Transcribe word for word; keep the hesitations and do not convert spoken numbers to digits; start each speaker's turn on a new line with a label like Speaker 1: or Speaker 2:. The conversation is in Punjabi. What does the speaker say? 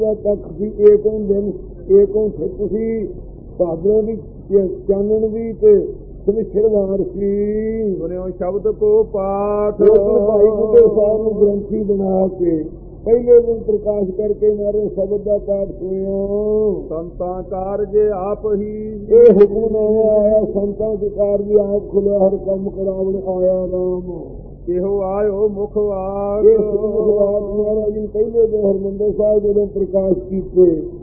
Speaker 1: ਤੱਕ ਸੀ ਏਕੋਂ ਦਿਨ ਏਕੋਂ ਸਿੱਖ ਸੀ ਭਾਦਰੋਂ ਦੀ ਚਾਨਣ ਦੀ ਤੇ ਸ਼ਨਿਚਰਵਾਰ ਸੀ।
Speaker 2: ਸੁਣਿਓ ਸ਼ਬਦ ਕੋ ਪਾਠ
Speaker 1: ਭਾਈ ਬੁੱਢੇ ਸਾਹਿਬ ਨੂੰ ਗ੍ਰੰਥੀ ਬਣਾ ਕੇ ਪਹਿਲੇ ਦਿਨ ਪ੍ਰਕਾਸ਼ ਕਰਕੇ ਮਾਰੇ ਸ਼ਬਦ ਦਾ ਪਾਠ ਸੁਣਿਆ।
Speaker 2: ਸੰਤਾਂ ਕਾਰਜ ਆਪ ਹੀ
Speaker 1: ਇਹ ਹੁਕਮਨਾਮਾ ਆਇਆ ਸੰਤਾਂ ਦੇ ਕਾਰਜ ਆਪ ਖੁੱਲਿਆ ਹਰ ਕੰਮ ਕਰਾਉਣ ਆਇਆ ਰਾਮ।
Speaker 2: ਇਹੋ ਆਇਓ ਮੁਖ ਵਾਕ
Speaker 1: ਇਹ ਮੁਖ ਵਾਕ ਮਹਾਰਾਜ ਜੀ ਪਹਿਲੇ ਦਿਨ ਹਰਿਮੰਦਰ ਸਾਹਿਬ ਜਦੋਂ ਪ੍ਰਕਾਸ਼ ਕੀਤੇ